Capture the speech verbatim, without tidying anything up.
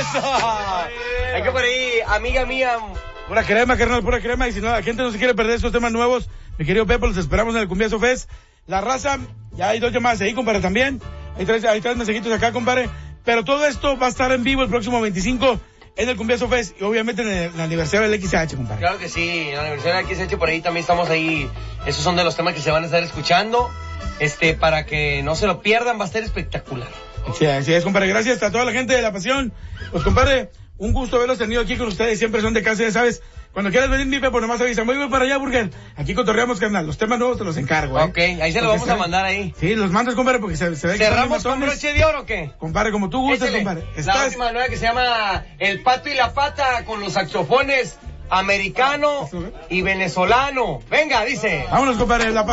Hay que por ahí, amiga mía. Pura crema, carnal, pura crema. Y si no, la gente no se quiere perder estos temas nuevos, mi querido Pepe, los esperamos en el Cumbiazo Fest. La raza, ya hay dos llamadas ahí, compadre, también. Hay tres, hay tres mensajitos acá, compadre. Pero todo esto va a estar en vivo el próximo veinticinco en el Cumbiazo Fest y obviamente en el, en el aniversario del X H, compadre. Claro que sí, en el aniversario del X H por ahí también estamos ahí. Esos son de los temas que se van a estar escuchando. Este, para que no se lo pierdan, va a estar espectacular. Sí, así es, compadre. Gracias a toda la gente de La Pasión. Pues, compadre, un gusto haberlos tenido aquí con ustedes. Siempre son de casa, ya sabes. Cuando quieras venir, mi Pepe, nomás avisa. Voy, voy para allá, Burger. Aquí cotorreamos, carnal. Los temas nuevos te los encargo, ¿eh? Ok, ahí se los vamos a mandar ahí. Sí, los mandas, compadre, porque se, se ve que ¿cerramos con broche de oro o qué? Compadre, como tú gustes, Échale. compadre. La Estás... última nueva que se llama El Pato y la Pata con los saxofones americano y venezolano. Venga, dice. Vámonos, compadre. La